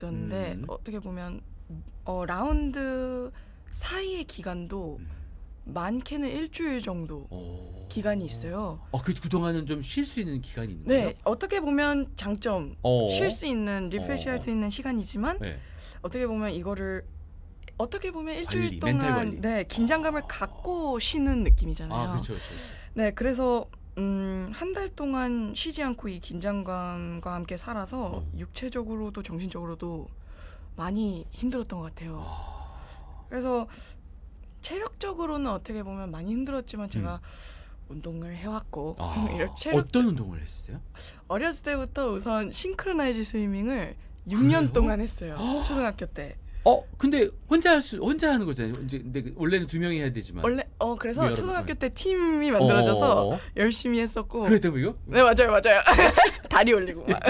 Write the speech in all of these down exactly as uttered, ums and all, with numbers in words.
였는데 음. 어떻게 보면 어, 라운드 사이의 기간도 음. 많게는 일주일 정도 오. 기간이 있어요. 어, 그 그동안은 좀 쉴 수 있는 기간이 있는 네, 거예요? 어떻게 보면 장점, 어. 쉴 수 있는, 리프레시할 어. 수 있는 시간이지만 네. 어떻게 보면 이거를 어떻게 보면 일주일 관리, 멘탈 동안 관리. 네, 긴장감을 아. 갖고 쉬는 느낌이잖아요. 아, 그렇죠, 그렇죠. 네, 그래서 음, 한 달 동안 쉬지 않고 이 긴장감과 함께 살아서 어. 육체적으로도 정신적으로도 많이 힘들었던 것 같아요. 아. 그래서 체력적으로는 어떻게 보면 많이 힘들었지만 제가 운동을 해왔고 아. 이렇게 체력 어떤 운동을 했어요? 어렸을 때부터 우선 싱크로나이즈 스위밍을 육 년 그래요? 동안 했어요. 초등학교 때. 어, 근데 혼자 할 수 혼자 하는 거잖아요. 이제 근데 그 원래는 두 명이 해야 되지만. 원래 어 그래서 여러분, 초등학교 네. 때 팀이 만들어져서 어어어어. 열심히 했었고. 그랬다고 이거? 네, 맞아요, 맞아요. 다리 올리고 막.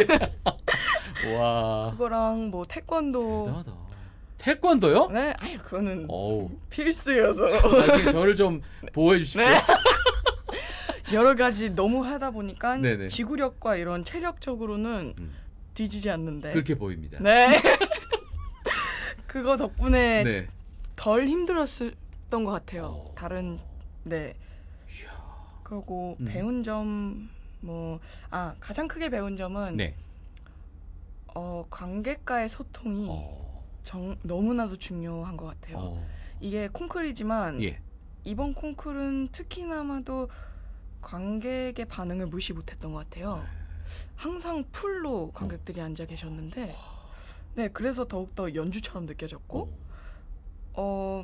와. 그거랑 뭐 태권도. 대단하다. 태권도요? 네, 아유 그거는 어우. 필수여서. 나중에 저를 좀 보호해 주십시오. 네. 여러 가지 너무 하다 보니까 네네. 지구력과 이런 체력적으로는 음. 뒤지지 않는데. 그렇게 보입니다. 네. 그거 덕분에 네. 덜 힘들었던 것 같아요. 어. 다른 네. 그리고 음. 배운 점 뭐 아 가장 크게 배운 점은 네. 어 관객과의 소통이 어. 정, 너무나도 중요한 것 같아요. 어. 이게 콩쿨이지만 예. 이번 콩쿨은 특히나마도 관객의 반응을 무시 못했던 것 같아요. 항상 풀로 관객들이 앉아 계셨는데, 네 그래서 더욱 더 연주처럼 느껴졌고, 어,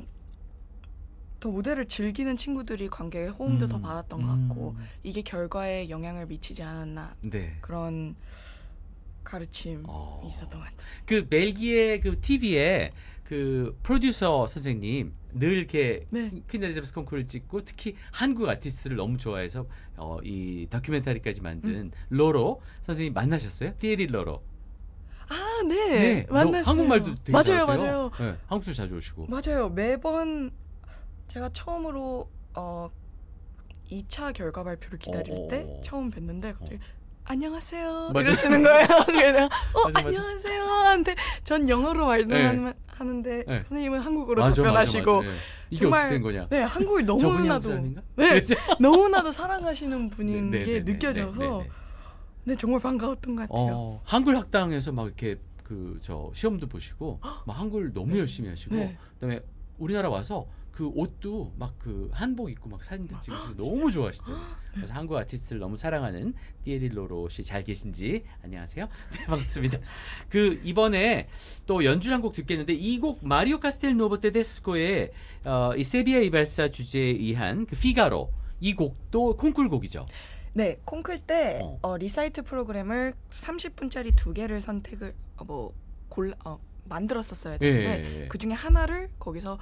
더 무대를 즐기는 친구들이 관객의 호응도 음. 더 받았던 것 같고, 이게 결과에 영향을 미치지 않았나 네. 그런 가르침이 어. 있었던 것 같아요. 그 벨기에 그 티비에 그 프로듀서 선생님 늘 이렇게 네. 퀸 엘리자베스 콩쿠르를 찍고 특히 한국 아티스트를 너무 좋아해서 어, 이 다큐멘터리까지 만든 음. 로로 선생님 만나셨어요? 티에리 로로. 아, 네, 너 만났어요. 한국말도 되게 맞아요, 잘하세요. 맞아요. 네, 한국도 자주 오시고. 맞아요. 매번 제가 처음으로 어 이 차 결과 발표를 기다릴 어, 어, 때 어. 처음 뵀는데 갑자기 어. 안녕하세요 맞아. 이러시는 거예요. 그래서 어 맞아, 맞아. 안녕하세요 하는데 전 영어로 말만 네. 하는데 네. 선생님은 한국어로 맞아, 답변하시고 맞아, 맞아. 네. 이게 정말 어떻게 된 거냐? 네 한국을 저분이 한국 너무나도 사람인가? 네 그죠? 너무나도 사랑하시는 분인 네, 네, 게 네, 네, 느껴져서 네, 네, 네. 네 정말 반가웠던 것 같아요. 어, 한글 학당에서 막 이렇게 그 저 시험도 보시고 막 한글 너무 열심히 하시고 네. 그다음에 우리나라 와서 그 옷도 막 그 한복 입고 막 사진도 찍으시고 너무 좋아하시더라고요. 그래서 한국 아티스트를 너무 사랑하는 띠에리 로로 씨 잘 계신지 안녕하세요. 네, 반갑습니다. 그 이번에 또 연주 한 곡 듣겠는데 이 곡 마리오 카스텔 누오보 테데스코의 어, 이 세비야 이발사 주제에 의한 그 피가로 이 곡도 콩쿨 곡이죠. 네, 콩쿨 때 어. 어, 리사이트 프로그램을 삼십 분짜리 두 개를 선택을 어, 뭐 골라 어, 만들었었어야 되는데 예, 예, 예. 그 중에 하나를 거기서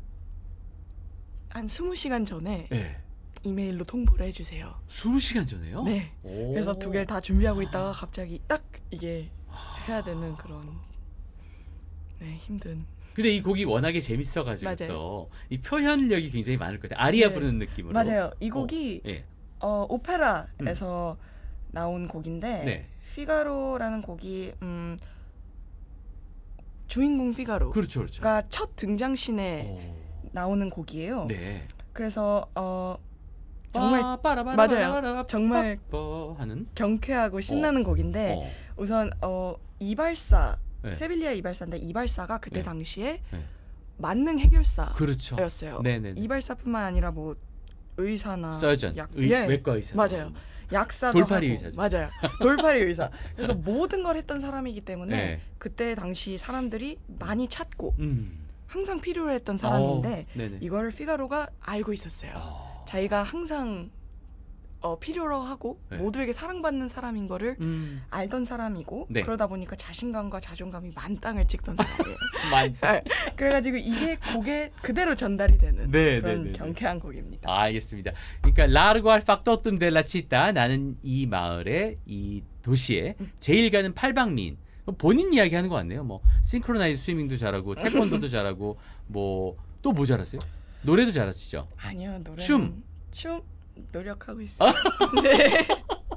한 스무 시간 전에 예. 이메일로 통보를 해주세요. 스무 시간 전에요? 네. 오. 그래서 두 개를 다 준비하고 있다가 갑자기 딱 이게 해야 되는 그런 네 힘든. 근데 이 곡이 워낙에 재밌어가지고 맞아요. 또 이 표현력이 굉장히 많을 것 같아요. 아리아 네. 부르는 느낌으로. 맞아요. 이 곡이 어, 예. 어, 오페라에서 나온 곡인데 네. 피가로라는 곡이 음, 주인공 피가로가 그렇죠, 그렇죠. 첫 등장신에 어. 나오는 곡이에요. 네. 그래서 어, 정말 맞아요. 맞아요. 정말 하는 경쾌하고 신나는 곡인데 어. 우선 어, 이발사 네. 세빌리아 이발사인데 이발사가 그때 네. 당시에 네. 만능 해결사였어요. 그렇죠. 네네. 이발사뿐만 아니라 뭐 의사나 서전, 약, 의, 예, 외과 의사. 맞아요. 약사도 돌팔이 하고, 의사죠. 맞아요. 돌팔이 의사. 그래서 모든 걸 했던 사람이기 때문에 네. 그때 당시 사람들이 많이 찾고 음. 항상 필요로 했던 사람인데 어, 네네. 이거를 피가로가 알고 있었어요. 어. 자기가 항상 어, 필요로 하고 네. 모두에게 사랑받는 사람인 거를 음. 알던 사람이고 네. 그러다 보니까 자신감과 자존감이 만땅을 찍던 사람이에요. 많이. 네, 그래가지고 이게 곡에 그대로 전달이 되는 네, 그런 네, 네, 경쾌한 곡입니다. 아, 알겠습니다. 그러니까 라르고 알 팍토툼 델라 치타 나는 이 마을의 이 도시에 제일 가는 팔방미인. 본인 이야기하는 것 같네요. 뭐 싱크로나이즈 스위밍도 잘하고 태권도도 잘하고 뭐 또 뭐 잘하세요? 노래도 잘하시죠? 아니요 노래 춤. 춤 노력하고 있어요. 네.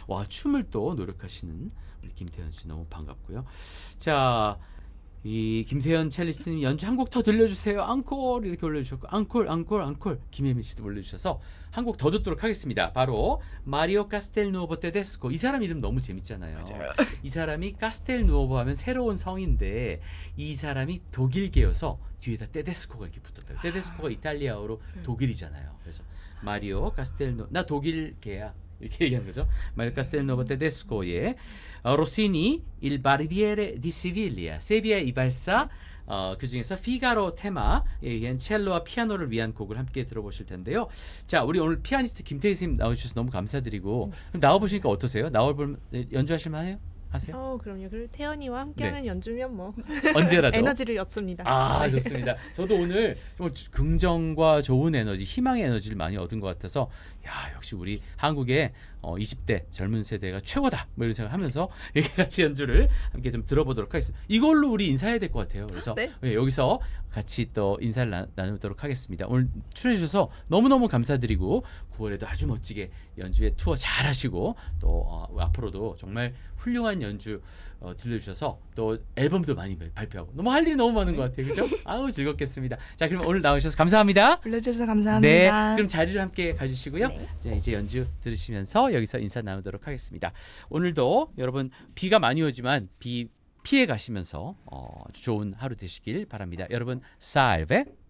와 춤을 또 노력하시는 우리 김태현 씨 너무 반갑고요. 자. 이 김태현 첼리스님 연주 한 곡 더 들려주세요. 앙콜 이렇게 올려주셨고 앙콜 앙콜 앙콜 김혜민 씨도 올려주셔서 한 곡 더 듣도록 하겠습니다. 바로 마리오 카스텔누오보 테데스코. 이 사람 이름 너무 재밌잖아요. 맞아요. 이 사람이 카스텔누오보 하면 새로운 성인데 이 사람이 독일계여서 뒤에다 테데스코가 이렇게 붙었다. 테데스코가 이탈리아어로 네. 독일이잖아요. 그래서 마리오 카스텔누 나 독일계야. 이렇게 얘기하는 거죠. 마리오 카스텔누오보 테데스코의 어, 로시니 Il Barbiere di Siviglia 세비야 이발사 어, 그 중에서 피가로 테마에 의한 첼로와 피아노를 위한 곡을 함께 들어보실 텐데요. 자, 우리 오늘 피아니스트 김태희 선생님 나오셔서 너무 감사드리고 그럼 나와보시니까 어떠세요? 나와볼 연주하실 만해요? 하세요? 어 그럼요. 그리고 태연이와 함께하는 연주면 뭐 언제라도 에너지를 얻습니다. 아 네. 좋습니다. 저도 오늘 좀 긍정과 좋은 에너지, 희망의 에너지를 많이 얻은 것 같아서 야 역시 우리 한국의 어, 이십 대 젊은 세대가 최고다 뭐 이런 생각하면서 이렇게 같이 연주를 함께 좀 들어보도록 하겠습니다. 이걸로 우리 인사해야 될 것 같아요. 그래서 네. 예, 여기서 같이 또 인사를 나, 나누도록 하겠습니다. 오늘 출연해 주셔서 너무너무 감사드리고 구월에도 아주 멋지게 연주회 투어 잘 하시고 또 어, 앞으로도 정말 훌륭한 연주 어, 들려주셔서 또 앨범도 많이 발표하고 너무 할 일이 너무 많은 것 같아요. 그죠? 아우 즐겁겠습니다. 자 그럼 오늘 나오셔서 감사합니다. 불러주셔서 네, 감사합니다. 그럼 자리를 함께 가주시고요. 네. 자, 이제 연주 들으시면서 여기서 인사 나누도록 하겠습니다. 오늘도 여러분 비가 많이 오지만 비 피해 가시면서 어, 아주 좋은 하루 되시길 바랍니다. 여러분 살베